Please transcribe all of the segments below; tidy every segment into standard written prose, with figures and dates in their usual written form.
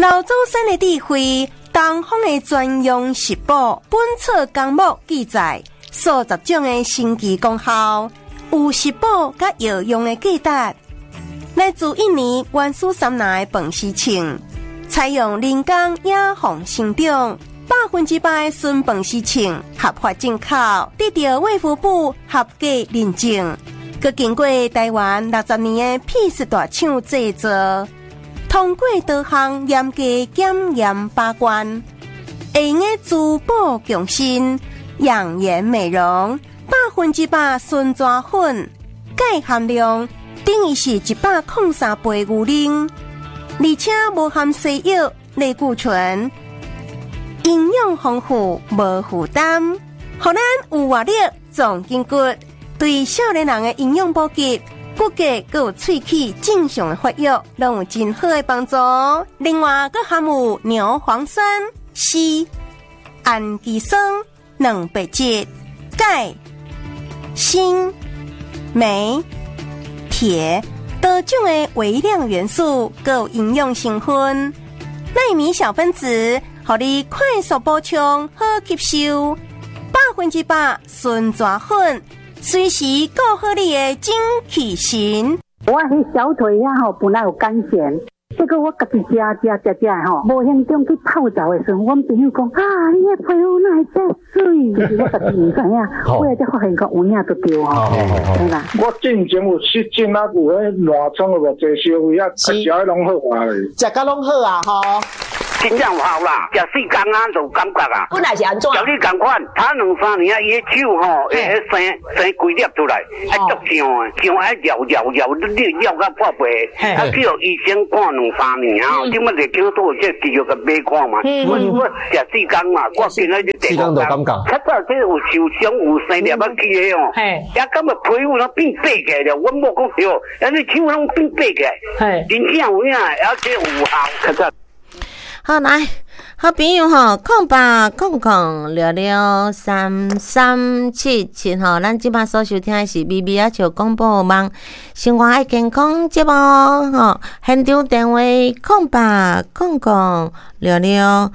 老祖先的智慧，东方的专用食谱《本草纲目》记载，数十种的神奇功效，有食谱甲药用的价值。来自印尼原始山南的饭丝莖，采用人工野放生长，100%的纯饭丝莖合法进口，得到卫福部合格认证，佮经过台湾60年的屁事大厂制作，通过多项严格检验把关，会用的珠宝强身，养颜美容，100%纯抓粉，钙含量等于是103倍牛奶，而且无含西药、类固醇，营养丰富，无负担，互咱有活力、壮筋骨，对少年人的营养补给、骨骼佮有喙齿正常的发育，拢有真好的帮助。另外，佮含有牛磺酸、硒、氨基酸、蛋白质、钙、锌、镁、铁多种的微量元素，佮有营养成分，奈米小分子，互你快速补充，好吸收，100%纯抓粉，随时顾好你的精气神。 我迄小腿本来有肝炎，结果我家己食无形中去泡澡的时候，阮朋友讲你的皮肤哪会遮水？就是我家己唔知影，后来才发现讲有影都对对啦。 我进前有失禁有迄烂疮无坐烧胃食迄拢好啊咧。 食甲拢好啊真正有效啦，食4天就感觉啊。 本来是安怎？ 照你共款，他2-3年伊的手会生规粒出来，足上的，上爱绕，你绕到破皮，叫医生看2-3年即摆就叫做这肌肉个买看嘛。我食4天嘛，我今仔日第5天，较早这有受伤有生粒起的也感觉皮肤拢变白起来了。我某讲哟，你手拢变白起来，真正有影，而且有效，较早。 好来，好朋友0800聊聊3377吼，咱即摆所收听的是微微啊笑广播网生活爱健康节目吼，现场电话0800聊聊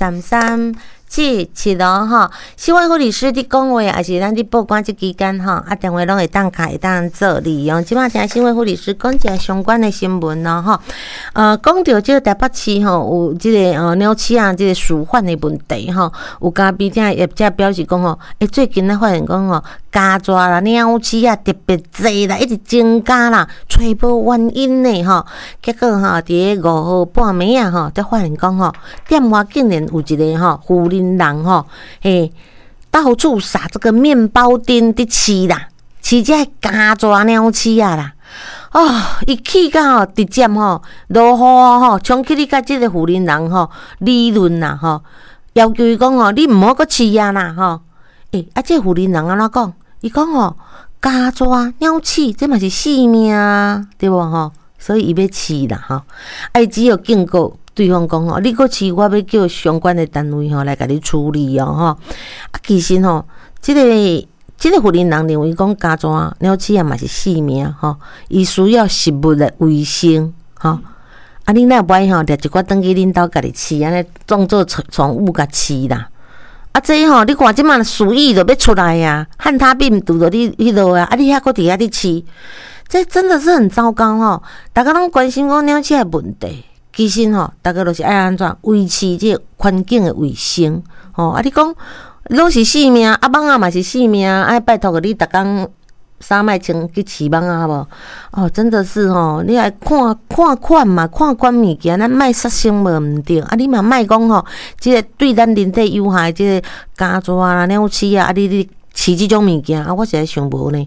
3377吼，新闻护理师伫讲话，还是咱伫报关即期间吼，电话拢会当开，会当做利用。即摆听新闻护理师讲一下相关的新闻咯吼。讲到即个台北市吼，有即个鸟鼠啊，即个鼠患的问题吼，有嘉宾听业者表示讲吼，最近咧发现讲吼，家蛇啦、鸟鼠啊特别侪啦，一直增加啦，找无原因呢吼。结果吼，伫个5号半暝啊吼，才发现讲吼，店外竟然有一个吼富人人吼，到处撒这个面包丁伫饲啦，饲这家蛇鸟鼠啊啦。伊去到吼，直接吼落雨吼，冲去你甲即个富人人吼理论啦吼，要求伊讲吼，你毋好阁饲啊啦吼。这富人人安怎讲？伊讲吼，家蛇鸟鼠这嘛是性命啊，对无吼？所以伊要饲啦吼。伊只有警告对方讲吼，你阁饲，我要叫相关的单位吼来甲你处理哦吼。其实吼，即个富人人认为讲家蛇鸟鼠啊嘛是性命吼，伊需要食物的卫生吼。你若不爱吼，掠一寡转去恁兜家己饲，安尼当做宠物甲饲啦。这吼，你看即满鼠疫就要出来呀，汉他病毒就你迄落啊，你遐搁伫遐咧饲，这真的是很糟糕吼。大家拢关心讲鸟鼠的问题，其实吼，大家都是爱安怎维持这环境的卫生吼。你讲拢是性命，蠓仔嘛是性命，拜托你逐工衫莫穿去饲蠓仔无？真的是吼，你来看款嘛，看管物件，咱莫杀生无毋对。你嘛莫讲吼，即个对咱人体有害，即个家蛇啦、鸟鼠啊，你饲即种物件我实在想无呢。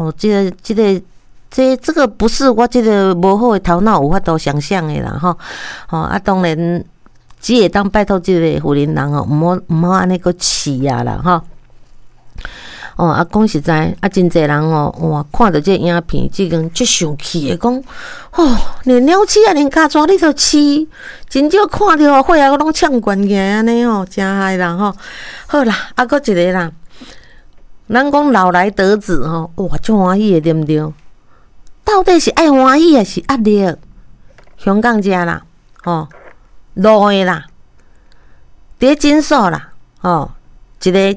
这个不是我这个无好的头脑有法度想象的啦吼。当然，只会当拜托即个富人人吼，毋好安尼个饲啊啦吼。讲实在，真侪人哇，看到这影片，即个即生气的讲，连鸟鼠啊，连家蛇你都饲，真少看到血啊，拢呛悬起来安尼吼，真害人吼。好啦，搁一个啦，咱讲老来得子吼，哇，足欢喜的对毋对？到底是爱欢喜还是压力？香港遮啦， 路的啦，伫诊所啦，一个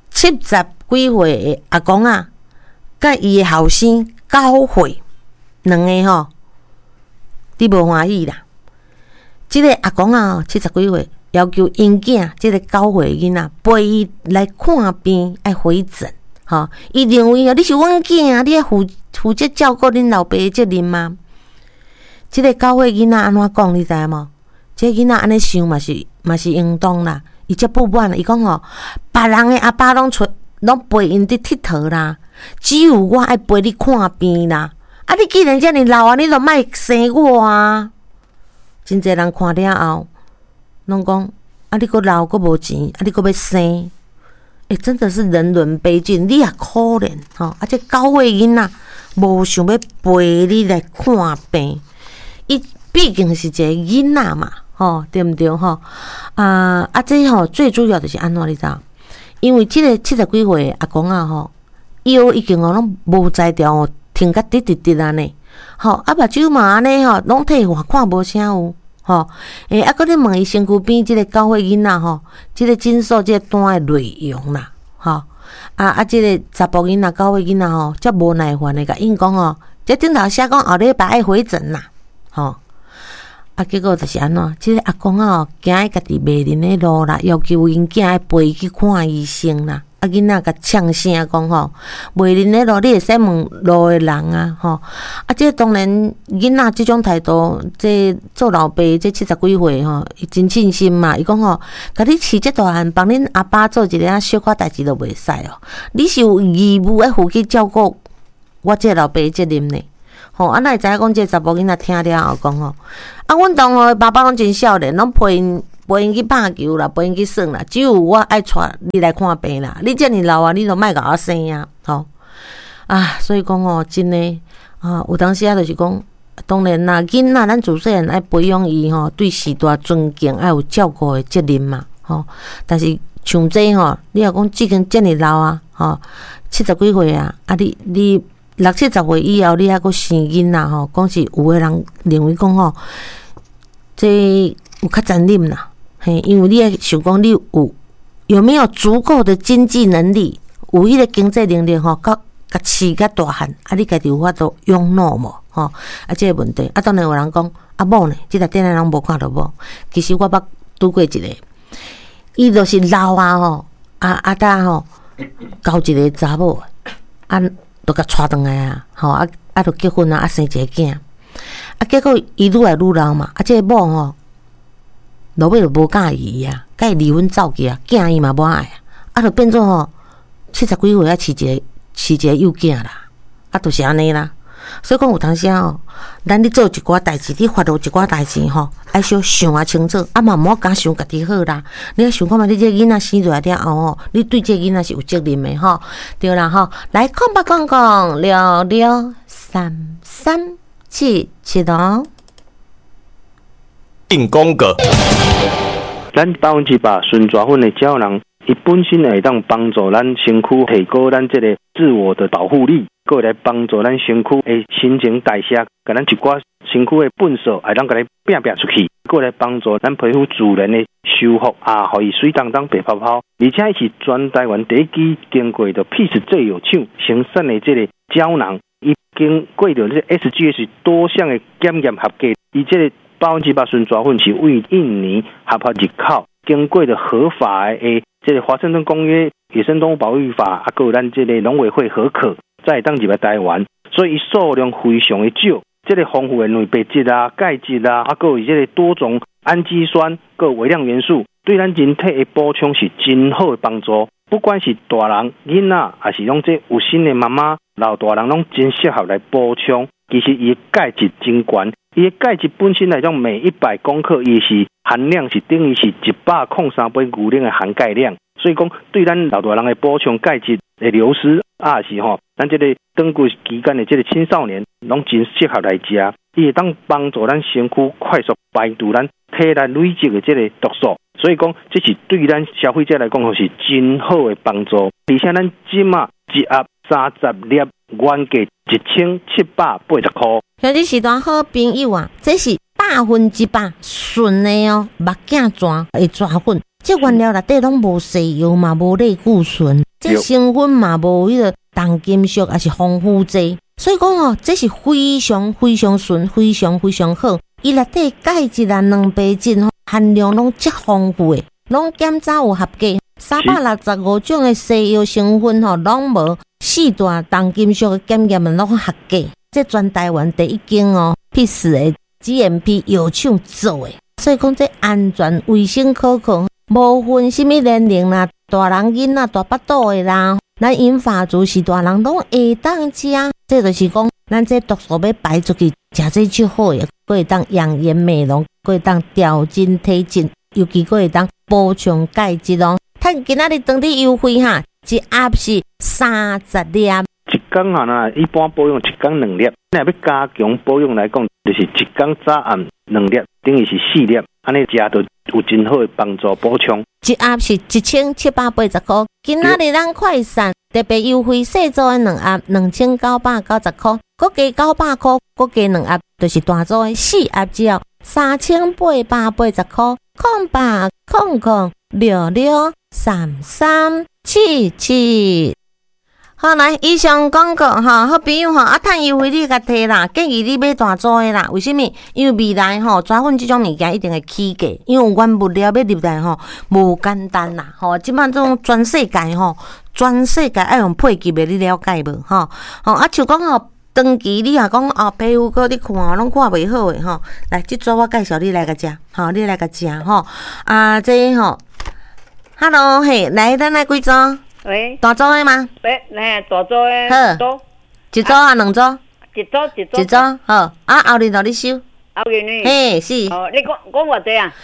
70几岁的阿公啊，甲伊的后生9岁，两个你无欢喜啦。即个阿公啊，70几岁，要求因囝即个9岁囡仔陪伊来看病，爱回诊。伊认为你是阮囝，你要负责照顾恁老爸的责任吗？即个9岁囡仔安怎讲？你知影无？即个囡仔安尼想嘛是应当啦。伊则不满，伊讲别人的阿爸拢陪因伫佚佗啦，只有我爱陪你看病啦。啊，你既然遮尔老啊，你就莫生我啊！真侪人看了后，拢讲啊，你阁老阁无钱，啊，你阁要生。真的是人伦悲剧，你也可怜这9岁囡仔无想要陪你来看病，伊毕竟是一个囡仔嘛，对毋对这最主要就是安怎你知道？因为这个70几岁阿公啊腰已经拢无在调停甲直安尼，目睭嘛安尼拢退化，看无啥有。啊，搁你问伊身躯边即个9岁囡仔即个诊所即个单的内容啦，即个查甫囡仔9岁囡仔则无耐烦的甲因讲这顶头写讲后礼拜爱回诊啦，结果就是安怎？即个阿公行喺家己袂认的路啦，要求因囝爱陪伊去看医生啦。囡仔甲呛声讲袂认的路，你会使问路的人啊，这当然囡仔即种态度，这做老爸这70几岁伊真尽心嘛。伊讲甲你饲这大汉，帮恁阿爸做一个小可代志都袂使你是有义务要负起照顾我这老爸的责任呢。哪会知影讲这查甫囡仔听了后讲阮同学的爸爸拢真少年，拢陪因去拍球啦，陪因去耍啦，只有我爱带你来看病啦。你遮尔老啊，你都莫甲我生啊，所以讲真诶有当时就是讲，当然啦，囡仔咱自细汉爱培养伊对时代尊敬，爱有照顾的责任嘛，但是像这你若讲即间遮尔老啊，70几岁啊，你60、70岁以后，你还阁生囡仔讲是有的人认为讲这有较残忍啦。因为你也想讲，你有没有足够的经济能力，有迄个经济能力甲饲甲大汉，你家己有法度养老无这个问题当然有人讲某呢，这内底的人无看到某。其实我捌拄过一个，伊就是老搭交一个查某就甲带转来就结婚生一个囝结果伊愈来愈老嘛这个某落尾就无介意甲伊离婚走去囝伊嘛无爱就变做70几岁饲一个幼囝啦就是安尼啦。所以讲有当时咱咧做一寡代志，你发落一寡代志爱小想清楚嘛毋好讲想家己好啦。你要想看嘛，你这囡仔生出来了后你对这囡仔是有责任的对啦来空吧公公6337 定公个， 咱100%顺抓粉的胶囊，伊本身会当帮助咱身躯提高咱这个自我的保护力，佫会来帮助咱身躯的新陈代谢，甲咱一寡身躯的粪扫会当甲咱摒出去，佫会来帮助咱皮肤自然的修复互伊水当当白泡泡，而且伊是全台湾第一支经过的 PEACE 最有厂生产的这个胶囊，伊经过着这 SGS 多项的检验合格，伊这个100%顺抓粉是为印尼合法入口，经过的合法的这个华盛顿公约、野生动物保育法，还有咱这个农委会核可，才会当入来台湾，所以数量非常的少。这个丰富的蛋白质钙质还有这个多种氨基酸、各微量元素，对咱人体的补充是真好的帮助。不管是大人、囡仔，还是拢这有心的妈妈、老大人，拢真适合来补充。其实伊的钙质真悬，伊的钙质本身来讲，每100公克伊是含量是等于是103杯牛奶的含钙量，所以讲对咱老大人的补充钙质的流失是咱这个长期期间的这个青少年，拢真适合来食。伊会当帮助咱身躯快速排除咱体内累积的这个毒素，所以讲这是对咱消费者来讲是真好的帮助。而且咱今一盒30粒，原价1780块。 兄弟是段好朋友这是 100%纯的哦，目镜抓的抓粉，这原料内底拢无西药嘛，无类固醇，这成分嘛无迄个重金属，也是防腐剂，所以讲哦，这是非常非常纯，非常非常好。伊内底钙质啊、蛋白质吼含量拢极丰富的，拢检查有合格。365种的西药成分吼，拢无4大重金属的检验拢合格。这全台湾第一间哦，必须的 GMP 药厂做的，所以讲这安全卫生可靠，无分什么年龄啦，大人囡仔大巴肚的啦，咱银发族是大人拢会当食。这就是讲，咱这毒素要排出去，食这就好诶，佫会当养颜美容，佫会当调整体质，尤其佫会当补充钙质哦。趁今仔日当日优惠哈，一盒是30粒。 一天哈呐，一般保养一天2粒，若要加强保养来讲，就是一天早暗2粒，等于是4粒，安尼食就有真好的帮助补充。 一盒是1780块，今仔日咱快闪特别优惠，细组的2盒2990块，佮加900块，佮加2盒，就是大组的4盒只要3880块，0800663377。好来，以上广告哈，好朋友哈，趁优惠你甲摕啦，建议你买大组的啦。为什么？因为未来吼，抓粉这种物件一定会起价，因为有原物料要入来吼，无简单啦。吼，即摆种全世界吼，全世界爱用配给的，你了解无？吼，啊，像讲吼，长期你若讲哦，皮肤搁你看拢看袂好诶吼，来，即组我介绍你来甲食，吼，你来甲食吼。啊，这吼 ，Hello 嘿，来，咱来几组？ 喂， 大组的吗？ 喂，来大组的， 好，一组啊，2组？ 一组， 好，啊，后日就你收。 后日呢？ 嘿，是。 哦，你讲偌济啊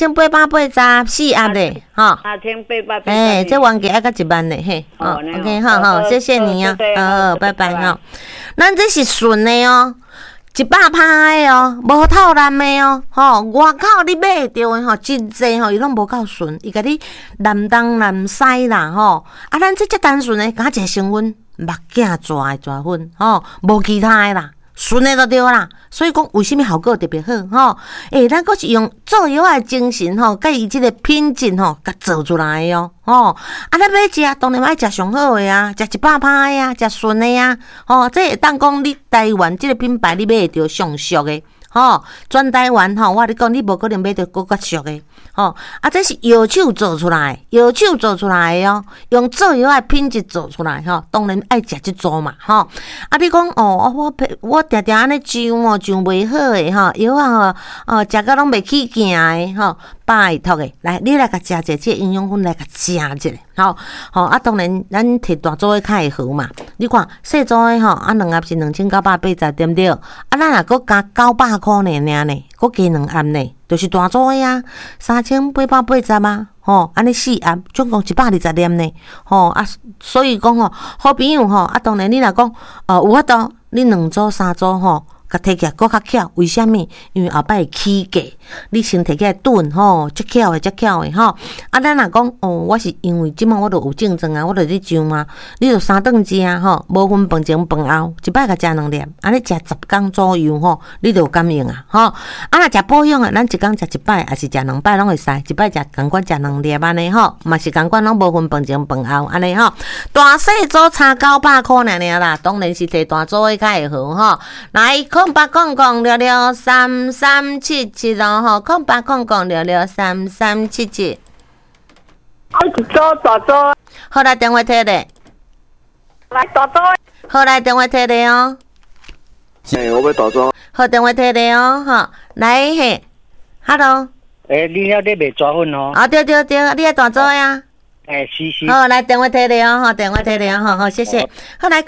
？3880，4盒嘞，吼。 3880。 哎，这原价爱到1万嘞，嘿。 哦 ，OK， 好，谢谢你啊，拜拜哈。咱这是纯的哦，100%的哦，无透蓝的哦，吼，外口你买到的吼，真济吼，伊拢无够纯，伊甲你南东南西啦，吼，啊，咱这单纯的，敢一个成分，目镜抓的抓粉，吼，无其他的啦。纯的就对啦，所以讲为什么效果特别好吼？咱阁是用做药的精神吼，甲伊即个品质吼，甲做出来的哦，啊，咱要食当然爱食上好的啊，食100%的啊，食纯的啊，这会当讲你台湾即个品牌你买着上俗的。全台湾我你讲你无可能买到更较俗的，啊，这是药厂做出来的哦，用做药的品质做出来当然爱食即组嘛，啊，你讲我定定安尼上袂好的药啊食甲拢袂起劲的拜托的，来你来甲食者，这营养粉来甲食者，啊，当然咱摕大组的较会好嘛，你看细组的啊2盒是2980，对不对？啊，咱若搁加900块呢，搁加2盒呢，就是大组的啊，3880啊，安尼4盒总共120粒呢，啊，所以讲好朋友啊，当然你若讲有法度，你2组3组甲摕起来搁较巧，为虾米？因为后摆会起价，你先摕起来炖足巧的啊，咱若讲我是因为即满我都有症状啊，我就咧上嘛，你就3顿食无分饭前饭后，一摆甲食2粒，安尼食10天左右你就有感应啊，啊，若食保养啊，咱一工食1摆，还是食2摆拢会使，一摆食共款食2粒安尼嘛是共款拢无分饭前饭后安尼大细组差900块尔啦，当然是摕大组的较会好来。0800663377咯0800663377。 一组大组。 好来电话摕咧。 来大组。 好来电话摕咧哦。 我要大组。 好电话摕咧哦，来嘿 ，Hello。 你了咧卖抓粉哦？ 对，你爱大组呀？ 是。 好，来电话摕咧哦，电话摕咧哦，好，谢谢。好来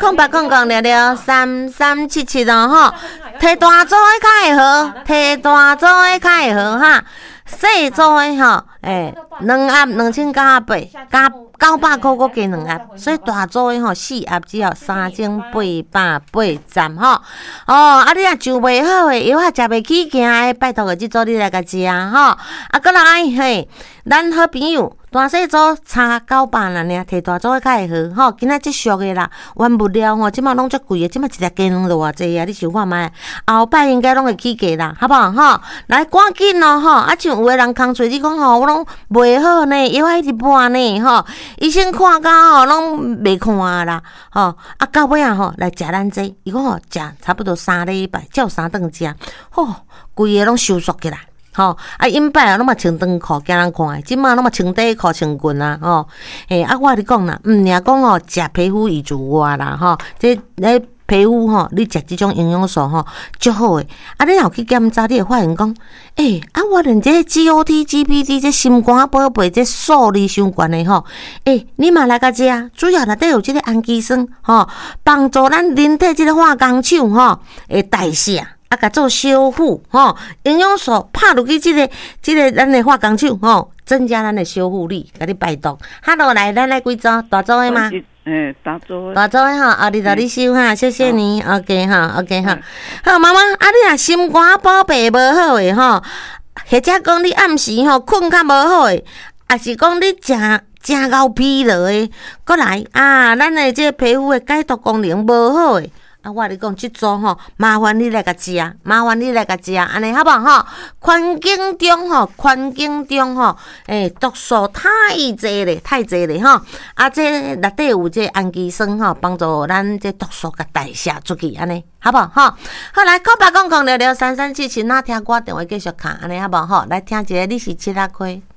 0800663377咯摕大组的较会好，摕大组的较会好哈。细组的 2盒2980，加900块，搁加2盒，所以大组的吼4盒只要3880吼。啊，你若上袂好诶，药啊食袂起行诶，拜托个即组你来甲食吼。啊，搁来嘿，咱好朋友。大细组差900啦，尔摕大组的较会好吼。今仔即俗的啦，原物料吼，即马拢足贵的，即马一只鸡卵都偌济啊！你想看觅？后摆应该拢会起价啦，好不好吼？来赶紧咯吼！啊，像有的人空嘴，你讲吼，我拢袂好呢，药啊一直搬呢吼，医生看到吼拢袂看啦吼。啊，到尾啊吼，来食咱这，伊讲吼食差不多3礼拜，才有3顿食，吼，规个拢收缩起来。吼，啊，因摆啊，拢嘛穿长裤，惊人看，即马拢嘛穿短裤、穿裙啊，吼，啊，我跟你讲啦，尔讲吼，食皮肤以主外啦，吼，这皮肤吼，你食即种营养素吼，足好诶。啊，你若去检查，你会发现讲，啊，我连这 GOT、GPT 这心肝宝贝这数字相关诶吼，你嘛来甲食，主要内底有即个氨基酸吼，帮助咱人体即个化工厂吼诶代谢。啊，甲做修复吼，营养素拍入去即个咱的化工厂吼，增加咱的修复力，甲你排毒。Hello， 来，咱来几组大组的吗？ 大组的哈，啊，你你收哈，谢谢你 ，OK 哈 ，OK 哈。好，妈妈，啊，你若心肝宝贝无好诶吼，或者讲你暗时吼困较无好诶，也是讲你真够疲劳诶，过来啊，咱的这皮肤的解毒功能无好诶。啊，我你讲即组吼，麻烦你来甲食，安尼好不好吼？环境中吼，毒素太济咧吼。啊，这内底有这氨基酸吼，帮助咱这毒素甲代谢出去，安尼好不好吼？好来，空白讲聊聊337，请那听歌电话继续看，安尼好不好吼？来听一个，你是7啊块。